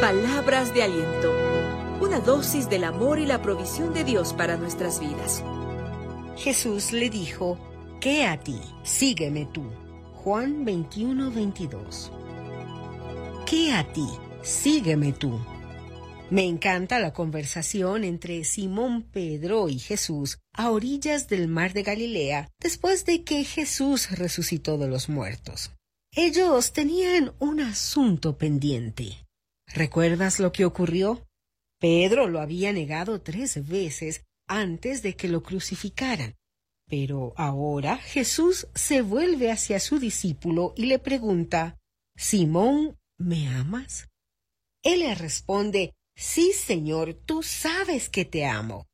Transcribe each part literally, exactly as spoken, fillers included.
Palabras de aliento. Una dosis del amor y la provisión de Dios para nuestras vidas. Jesús le dijo: ¿qué a ti? Sígueme tú. Juan veintiuno, veintidós. ¿Qué a ti? Sígueme tú. Me encanta la conversación entre Simón Pedro y Jesús a orillas del mar de Galilea después de que Jesús resucitó de los muertos. Ellos tenían un asunto pendiente. ¿Recuerdas lo que ocurrió? Pedro lo había negado tres veces antes de que lo crucificaran. Pero ahora Jesús se vuelve hacia su discípulo y le pregunta: «Simón, ¿me amas?» Él le responde: «Sí, Señor, tú sabes que te amo».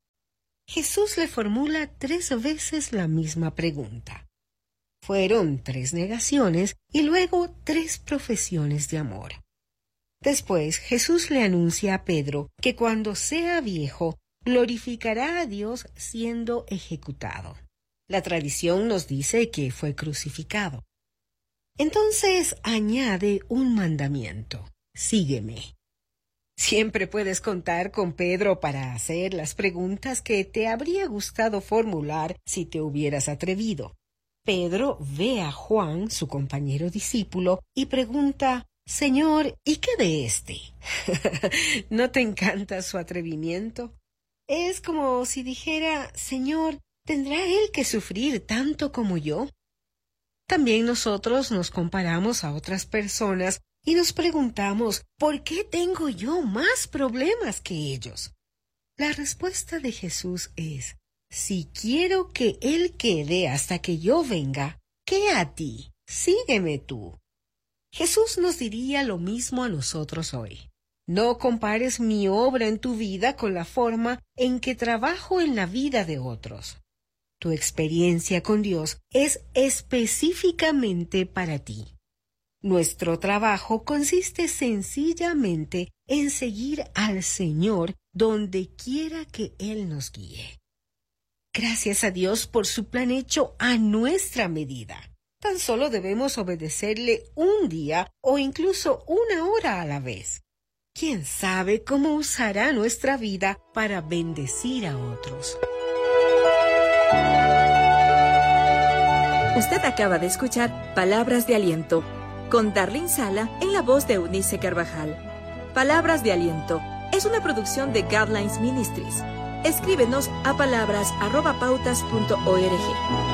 Jesús le formula tres veces la misma pregunta. Fueron tres negaciones y luego tres profesiones de amor. Después Jesús le anuncia a Pedro que cuando sea viejo glorificará a Dios siendo ejecutado. La tradición nos dice que fue crucificado. Entonces añade un mandamiento: sígueme. Siempre puedes contar con Pedro para hacer las preguntas que te habría gustado formular si te hubieras atrevido. Pedro ve a Juan, su compañero discípulo, y pregunta: «Señor, ¿y qué de este?» ¿No te encanta su atrevimiento? Es como si dijera: «Señor, ¿tendrá él que sufrir tanto como yo?» También nosotros nos comparamos a otras personas y nos preguntamos: ¿por qué tengo yo más problemas que ellos? La respuesta de Jesús es: si quiero que Él quede hasta que yo venga, ¿qué a ti? Sígueme tú. Jesús nos diría lo mismo a nosotros hoy. No compares mi obra en tu vida con la forma en que trabajo en la vida de otros. Tu experiencia con Dios es específicamente para ti. Nuestro trabajo consiste sencillamente en seguir al Señor donde quiera que Él nos guíe. Gracias a Dios por su plan hecho a nuestra medida. Tan solo debemos obedecerle un día o incluso una hora a la vez. ¿Quién sabe cómo usará nuestra vida para bendecir a otros? Usted acaba de escuchar Palabras de Aliento con Darlene Sala en la voz de Eunice Carvajal. Palabras de Aliento es una producción de Godlines Ministries. Escríbenos a palabras arroba pautas punto org.